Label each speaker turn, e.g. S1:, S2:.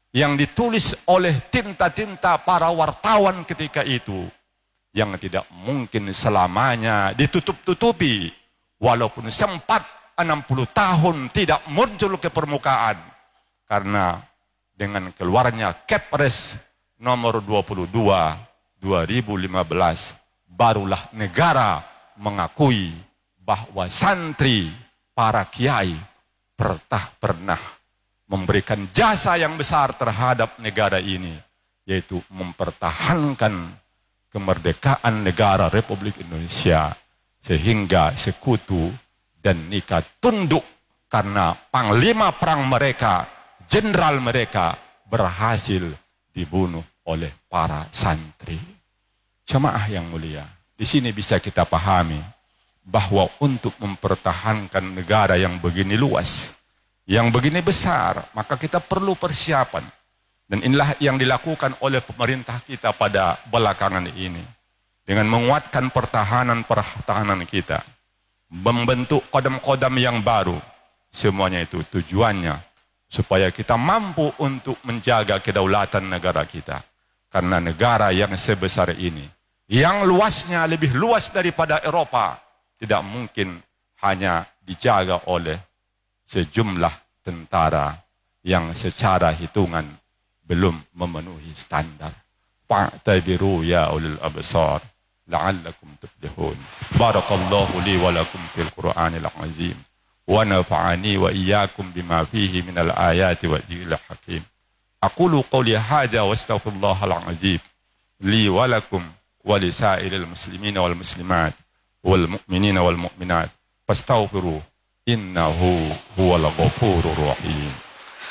S1: yang ditulis oleh tinta-tinta para wartawan ketika itu, yang tidak mungkin selamanya ditutup-tutupi, walaupun sempat 60 tahun tidak muncul ke permukaan. Karena dengan keluarnya Kepres nomor 22 2015, barulah negara mengakui bahwa santri, para kiai pernah memberikan jasa yang besar terhadap negara ini, yaitu mempertahankan kemerdekaan negara Republik Indonesia, sehingga sekutu dan nikah tunduk karena panglima perang mereka, jenderal mereka berhasil dibunuh oleh para santri. Jemaah yang mulia, di sini bisa kita pahami bahwa untuk mempertahankan negara yang begini luas, yang begini besar, maka kita perlu persiapan. Dan inilah yang dilakukan oleh pemerintah kita pada belakangan ini. Dengan menguatkan pertahanan kita, membentuk kodam-kodam yang baru. Semuanya itu tujuannya supaya kita mampu untuk menjaga kedaulatan negara kita. Karena negara yang sebesar ini, yang luasnya lebih luas daripada Eropa, tidak mungkin hanya dijaga oleh sejumlah tentara yang secara hitungan belum memenuhi standar. Fa'tabiru ya ulil absar la'allakum tuflihun. Barakallahu li wa lakum fil Qur'anil azim wa nafa'ani wa iyyakum bima fihi minal ayati wa dhikril hakim. Aqulu qawli hadza wa astaghfirullahal azim li wa lakum wa li sa'iril muslimina wal muslimat wal mu'minina wal mu'minat fastaghfiruhu innahu huwal ghafurur rahim.